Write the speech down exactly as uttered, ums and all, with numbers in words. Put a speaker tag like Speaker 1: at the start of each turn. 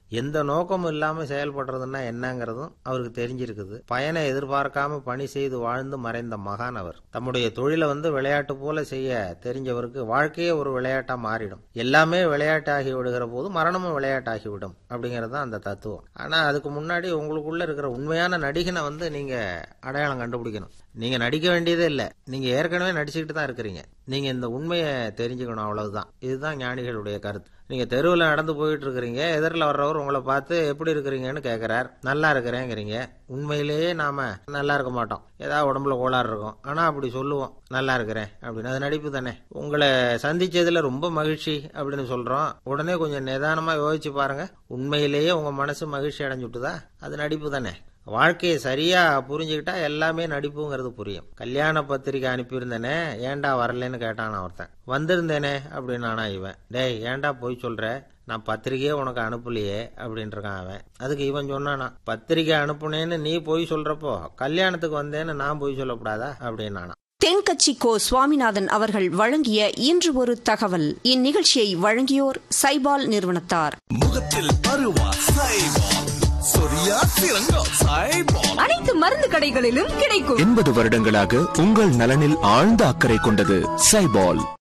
Speaker 1: எந்த நோக்கமும் இல்லாம செயல்படுறதுன்னா என்னங்கிறதும் அவருக்கு தெரிஞ்சிருக்குது. பயனை எதிர்பார்க்காம பணி செய்து வாழ்ந்து மறைந்த மகான் அவர். தம்முடைய தொழிலை வந்து விளையாட்டு போல செய்ய தெரிஞ்சவருக்கு வாழ்க்கையே ஒரு விளையாட்டா மாறிடும். எல்லாமே விளையாட்டாகி விடுகிற போது மரணமும் விளையாட்டாகிவிடும் அப்படிங்கிறது தான் அந்த தத்துவம். ஆனா அதுக்கு முன்னாடி உங்களுக்குள்ள இருக்கிற உண்மையான நடிகனை வந்து நீங்க அடையாளம் கண்டுபிடிக்கணும். நீங்க நடிக்க வேண்டியதே இல்லை, நீங்க ஏற்கனவே நடிச்சுக்கிட்டு தான் இருக்கிறீங்க. நீங்க இந்த உண்மையை தெரிஞ்சுக்கணும், அவ்வளவுதான். இதுதான் ஞானிகளுடைய கருத்து. நீங்க தெருவில் நடந்து போயிட்டு இருக்கிறீங்க, எதிரில் வர்றவர் உங்களை பார்த்து எப்படி இருக்கிறீங்கன்னு கேட்கிறார். நல்லா இருக்கிறேங்கிறீங்க. உண்மையிலேயே நாம நல்லா இருக்க மாட்டோம், ஏதாவது உடம்புல கோளாறு இருக்கும். ஆனா அப்படி சொல்லுவோம் நல்லா இருக்கிறேன் அப்படின்னு. அது நடிப்பு தானே. உங்களை சந்திச்சதுல ரொம்ப மகிழ்ச்சி அப்படின்னு சொல்றோம். உடனே கொஞ்சம் நிதானமா யோசிச்சு பாருங்க, உண்மையிலேயே உங்க மனசு மகிழ்ச்சி அடைஞ்சுட்டுதா? அது நடிப்பு தானே. வாழ்க்கையை சரியா புரிஞ்சுக்கிட்டா எல்லாமே நடிப்புங்கிறது புரியும். கல்யாண பத்திரிக்கை அனுப்பியிருந்தேனே, ஏன்டா வரலன்னு கேட்டான் ஒருத்தன். வந்திருந்தேனே அப்படின்னானா இவன். டேய் ஏன்டா போய் சொல்ற, நான் பத்திரிக்கையே உனக்கு அனுப்பலையே அப்படின்ட்டு இருக்கான் அவன். அதுக்கு இவன் சொன்னானா, பத்திரிக்கை அனுப்புனேன்னு நீ போய் சொல்றப்போ கல்யாணத்துக்கு வந்தேன்னு நான் போய் சொல்லக்கூடாதா அப்படின்னானா.
Speaker 2: தென்கட்சி கோ சுவாமிநாதன் அவர்கள் வழங்கிய இன்று ஒரு தகவல். இந்நிகழ்ச்சியை வழங்கியோர் சைபால் நிறுவனத்தார்.
Speaker 3: முகத்தில் பருவா சைபால், சொரியா சிறங்கா சைபால்,
Speaker 2: அனைத்து மருந்து கடைகளிலும் கிடைக்கும்.
Speaker 3: எண்பது வருடங்களாக உங்கள் நலனில் ஆழ்ந்த அக்கறை கொண்டது சைபால்.